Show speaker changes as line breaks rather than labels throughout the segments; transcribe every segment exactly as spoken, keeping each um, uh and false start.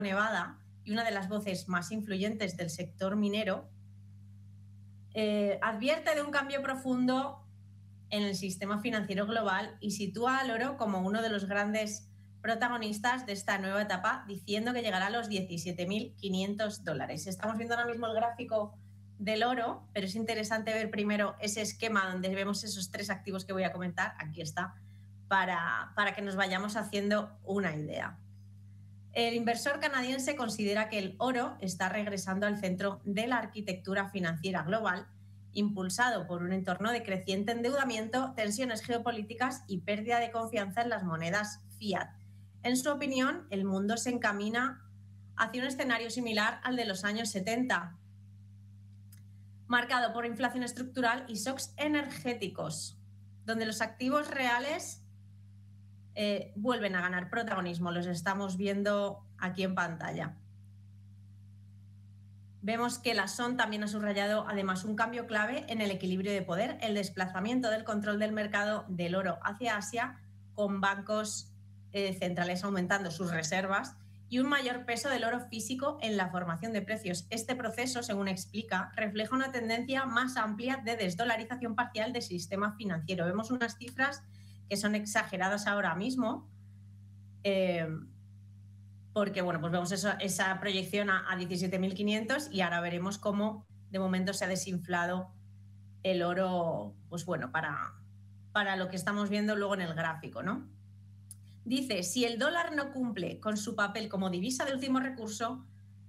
Nevada y una de las voces más influyentes del sector minero, eh, advierte de un cambio profundo en el sistema financiero global y sitúa al oro como uno de los grandes protagonistas de esta nueva etapa, diciendo que llegará a los diecisiete mil quinientos dólares. Estamos viendo ahora mismo el gráfico del oro, pero es interesante ver primero ese esquema donde vemos esos tres activos que voy a comentar. Aquí está, para, para que nos vayamos haciendo una idea. El inversor canadiense considera que el oro está regresando al centro de la arquitectura financiera global, impulsado por un entorno de creciente endeudamiento, tensiones geopolíticas y pérdida de confianza en las monedas fiat. En su opinión, el mundo se encamina hacia un escenario similar al de los años setenta, marcado por inflación estructural y shocks energéticos, donde los activos reales eh, vuelven a ganar protagonismo. Los estamos viendo aquí en pantalla. Vemos que la S O N también ha subrayado además un cambio clave en el equilibrio de poder, el desplazamiento del control del mercado del oro hacia Asia, con bancos eh, centrales aumentando sus reservas y un mayor peso del oro físico en la formación de precios. Este proceso, según explica, refleja una tendencia más amplia de desdolarización parcial del sistema financiero. Vemos unas cifras que son exageradas ahora mismo, eh, porque bueno, pues vemos eso, esa proyección a, a diecisiete mil quinientos y ahora veremos cómo de momento se ha desinflado el oro, pues bueno, para, para lo que estamos viendo luego en el gráfico, ¿no? Dice, si el dólar no cumple con su papel como divisa de último recurso,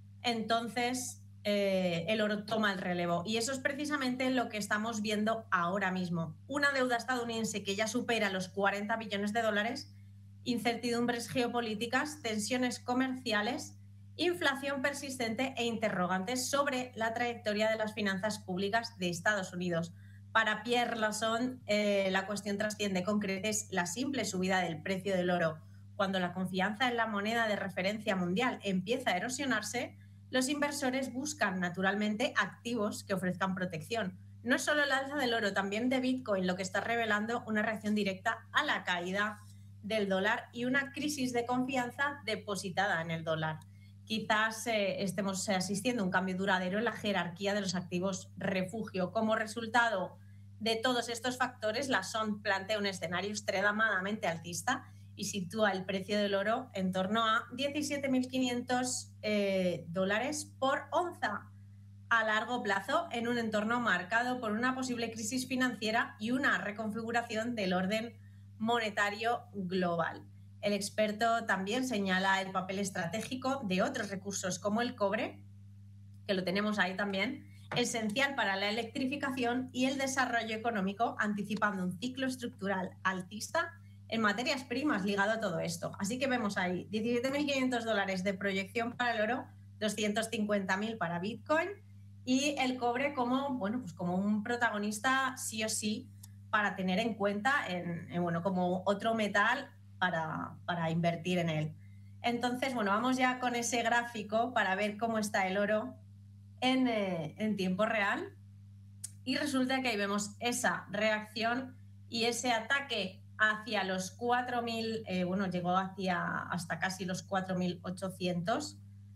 entonces eh, el oro toma el relevo. Y eso es precisamente lo que estamos viendo ahora mismo. Una deuda estadounidense que ya supera los cuarenta billones de dólares, incertidumbres geopolíticas, tensiones comerciales, inflación persistente e interrogantes sobre la trayectoria de las finanzas públicas de Estados Unidos. Para Pierre Lassonde, eh, la cuestión trasciende con creces la simple subida del precio del oro. Cuando la confianza en la moneda de referencia mundial empieza a erosionarse, los inversores buscan naturalmente activos que ofrezcan protección. No es solo el alza del oro, también de Bitcoin, lo que está revelando una reacción directa a la caída del dólar y una crisis de confianza depositada en el dólar. Quizás eh, estemos asistiendo a un cambio duradero en la jerarquía de los activos refugio. Como resultado de todos estos factores, la S O N plantea un escenario extremadamente alcista y sitúa el precio del oro en torno a diecisiete mil quinientos eh, dólares por onza a largo plazo, en un entorno marcado por una posible crisis financiera y una reconfiguración del orden monetario global. El experto también señala el papel estratégico de otros recursos como el cobre, que lo tenemos ahí también, esencial para la electrificación y el desarrollo económico, anticipando un ciclo estructural alcista en materias primas ligado a todo esto. Así que vemos ahí diecisiete mil quinientos dólares de proyección para el oro, doscientos cincuenta mil para Bitcoin y el cobre como, bueno, pues como un protagonista sí o sí para tener en cuenta en, en, bueno, como otro metal para, para invertir en él. Entonces, bueno, vamos ya con ese gráfico para ver cómo está el oro en, eh, en tiempo real. Y resulta que ahí vemos esa reacción y ese ataque hacia los cuatro mil, eh, bueno, llegó hacia hasta casi los cuatro mil ochocientos.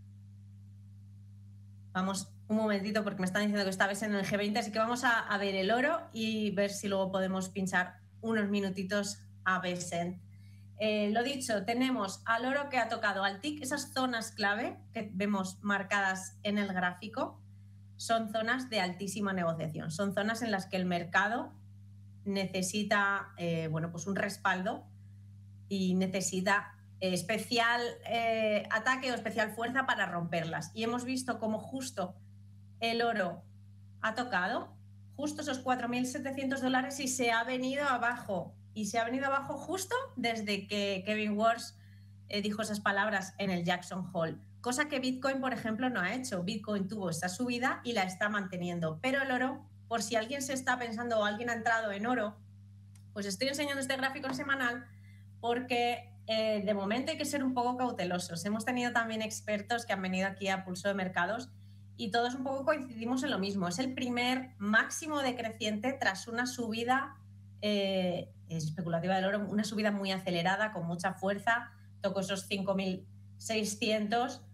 Vamos un momentito porque me están diciendo que esta vez en el G veinte, así que vamos a, a ver el oro y ver si luego podemos pinchar unos minutitos a Bessent. Eh, lo dicho, tenemos al oro que ha tocado al T I C, esas zonas clave que vemos marcadas en el gráfico son zonas de altísima negociación, son zonas en las que el mercado necesita eh, bueno, pues un respaldo y necesita eh, especial eh, ataque o especial fuerza para romperlas. Y hemos visto cómo justo el oro ha tocado justo esos cuatro mil setecientos dólares y se ha venido abajo. Y se ha venido abajo justo desde que Kevin Warsh eh, dijo esas palabras en el Jackson Hole. Cosa que Bitcoin, por ejemplo, no ha hecho. Bitcoin tuvo esta subida y la está manteniendo. Pero el oro, por si alguien se está pensando o alguien ha entrado en oro, pues estoy enseñando este gráfico semanal porque eh, de momento hay que ser un poco cautelosos. Hemos tenido también expertos que han venido aquí a Pulso de Mercados y todos un poco coincidimos en lo mismo. Es el primer máximo decreciente tras una subida eh, especulativa del oro, una subida muy acelerada, con mucha fuerza, tocó esos cinco mil seiscientos